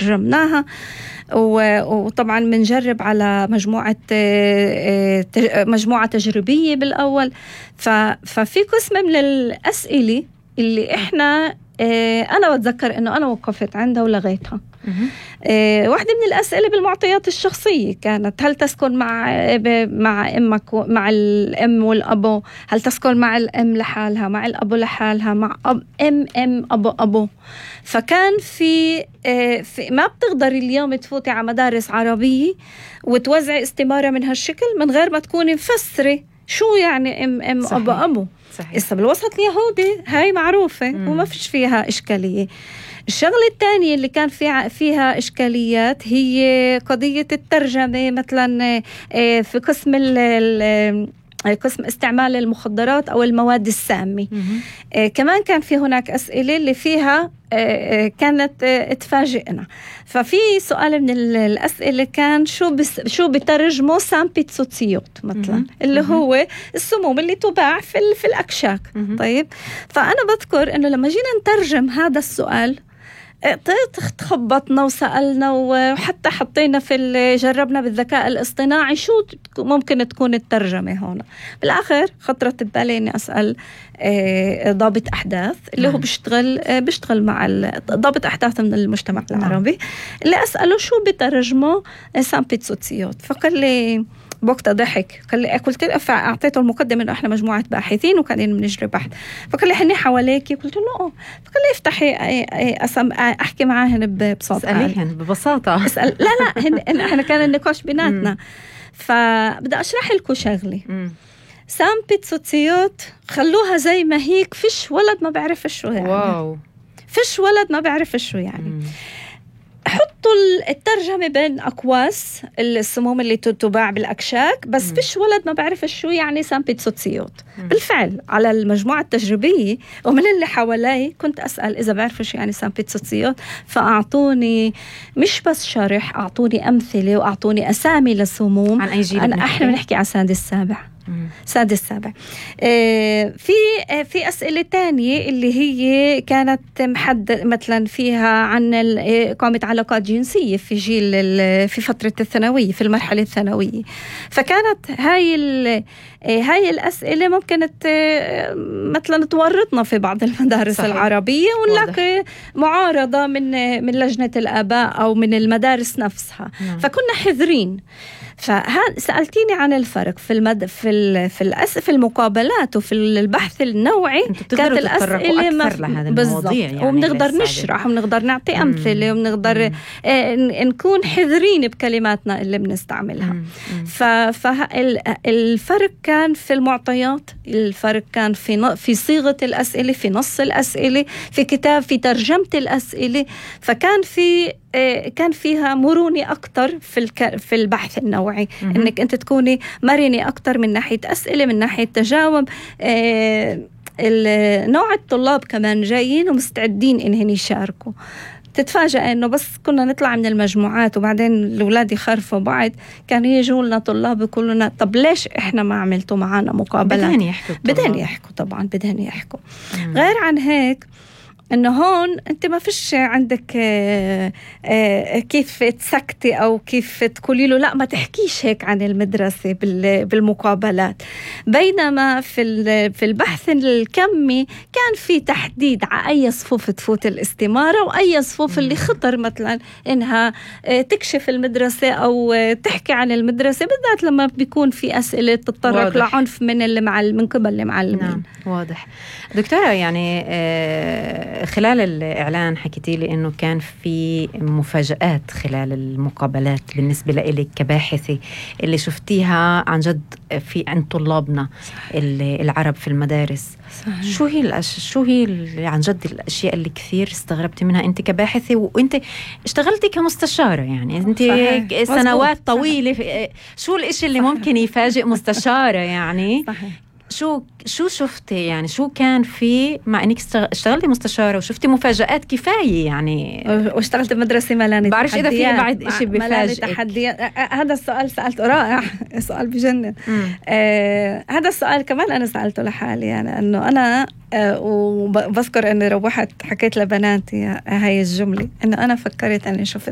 ترجمناها، وطبعا بنجرب على مجموعة تجريبية بالأول. ففي قسم من الأسئلة اللي إحنا أنا بتذكر إنه أنا وقفت عندها ولغيتها. واحدة من الأسئلة بالمعطيات الشخصية كانت: هل تسكن مع أمك، مع الأم والأبو؟ هل تسكن مع الأم لحالها، مع الأبو لحالها، مع أبو؟ فكان في ما بتقدري اليوم تفوتي على مدارس عربية وتوزعي استمارة من هالشكل من غير ما تكوني مفسرة شو يعني أم صحيح. أبو. إسا بالوسط اليهودي هاي معروفة وما فيش فيها إشكالية. الشغلة الثانية اللي كان فيها إشكاليات هي قضية الترجمة، مثلا في قسم استعمال المخدرات أو المواد السامة. كمان كان في هناك أسئلة اللي فيها كانت تفاجئنا. ففي سؤال من الأسئلة كان شو بترجمه سامبيتسوتسيوت مثلا، اللي هو السموم اللي تباع في الأكشاك. طيب، فأنا بذكر إنه لما جينا نترجم هذا السؤال تخبطنا وسألنا، وحتى حطينا جربنا بالذكاء الاصطناعي شو ممكن تكون الترجمة هون. بالآخر خطرت ببالي إني أسأل ضابط أحداث اللي هو بيشتغل مع ضابط أحداث من المجتمع العربي، اللي أسأله شو بترجمه سامبيتسوتسيوت. فقال لي بوقتها ضحك، قلت له أعطيته المقدمة إنه إحنا مجموعة باحثين وكانين بنجري بحث. فقال لي حني حواليكي، قلت له فقال لي افتحي أحكي معاهن ببساطة، اسأليهن ببساطة. لا إحنا كان النقاش بيناتنا. فبدأ أشرح لكم شغلي. سامبيتسوتسيوت خلوها زي ما هيك، فيش ولد ما بعرف شو يعني. واو، فيش ولد ما بعرف شو يعني. حطوا الترجمة بين أقواس السموم اللي تباع بالأكشاك، بس فيش ولد ما بعرف شو يعني سامبيتسوتسيوت. بالفعل على المجموعة التجريبية ومن اللي حوالي كنت أسأل إذا بعرف شو يعني سامبيتسوتسيوت، فأعطوني مش بس شرح، أعطوني أمثلة وأعطوني أسامي للسموم. عن أي جيل إحنا بنحكي عن سادس السابع. في أسئلة تانية اللي هي كانت محدد مثلا فيها عن إقامة علاقات جنسية في فترة الثانوية، في المرحلة الثانوية. فكانت هاي الأسئلة ممكن مثلا تورطنا في بعض المدارس صحيح. العربية، ونلاقي معارضة من لجنة الآباء أو من المدارس نفسها. فكنا حذرين. فسألتيني عن الفرق في المقابلات وفي البحث النوعي. كانت الأسئلة أكثر لهذا المواضيع يعني، وبنقدر نشرح وبنقدر نعطي أمثلة وبنقدر نكون حذرين بكلماتنا اللي بنستعملها. فالفرق كان في المعطيات، الفرق كان في صيغة الأسئلة، في نص الأسئلة، في ترجمة الأسئلة. فكان كان فيها مرونة أكتر في البحث النوعي، إنك أنت تكوني مرنة أكتر من ناحية أسئلة، من ناحية تجاوب. نوع الطلاب كمان جايين ومستعدين إنهم يشاركوا. تتفاجأ إنه بس كنا نطلع من المجموعات وبعدين الأولاد يخرفوا بعض، كانوا يجوا لنا طلاب يقولوا لنا طب ليش إحنا ما عملتوا معنا مقابلات؟ بدهم يحكوا طبعا، بدهم يحكوا. غير عن هيك إنه هون أنت ما فيش عندك كيف تسكتي أو كيف تقولي له لا ما تحكيش هيك عن المدرسة بالمقابلات. بينما في البحث الكمي كان في تحديد على أي صفوف تفوت الاستمارة وأي صفوف اللي خطر مثلا إنها تكشف المدرسة أو تحكي عن المدرسة، بالذات لما بيكون في أسئلة تتطرق لعنف من قبل المعلمين. نعم، واضح. دكتورة، يعني خلال الإعلان حكيتي لي إنه كان في مفاجآت خلال المقابلات بالنسبة لإلك كباحثة اللي شفتيها عن جد عند طلابنا العرب في المدارس. صحيح. شو هي عن جد الأشياء اللي كثير استغربتي منها أنت كباحثة، وأنت اشتغلتي كمستشارة يعني أنت صحيح. سنوات طويلة. شو الإشي اللي ممكن يفاجئ مستشارة يعني؟ صحيح. شو شفتي يعني؟ شو كان في مع انك اشتغلتي مستشارة وشفتي مفاجآت كفاية يعني، واشتغلت بمدرسة ملاني بعرف اذا في بعد اشي بفاجئك. هذا السؤال سألته رائع، سؤال بجنن. هذا السؤال كمان انا سألته لحالي يعني، انه انا وبذكر اني روحت حكيت لبناتي هاي الجملة، انه انا فكرت اني شفت